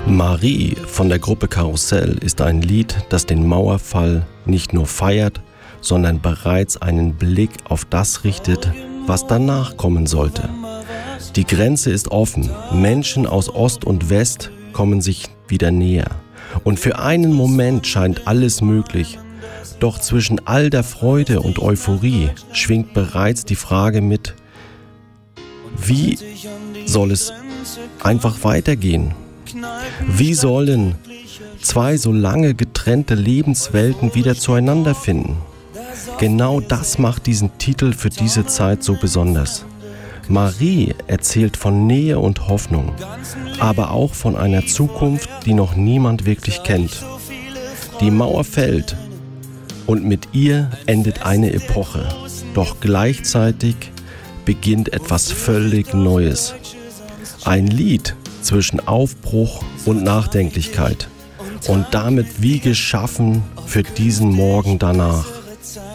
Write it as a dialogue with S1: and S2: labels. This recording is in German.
S1: Marie von der Gruppe Karussell ist ein Lied, das den Mauerfall nicht nur feiert, sondern bereits einen Blick auf das richtet, was danach kommen sollte. Die Grenze ist offen, Menschen aus Ost und West kommen sich wieder näher. Und für einen Moment scheint alles möglich. Doch zwischen all der Freude und Euphorie schwingt bereits die Frage mit: Wie soll es einfach weitergehen? Wie sollen zwei so lange getrennte Lebenswelten wieder zueinander finden? Genau das macht diesen Titel für diese Zeit so besonders. Marie erzählt von Nähe und Hoffnung, aber auch von einer Zukunft, die noch niemand wirklich kennt. Die Mauer fällt und mit ihr endet eine Epoche, doch gleichzeitig beginnt etwas völlig Neues. Ein Lied zwischen Aufbruch und Nachdenklichkeit und damit wie geschaffen für diesen Morgen danach.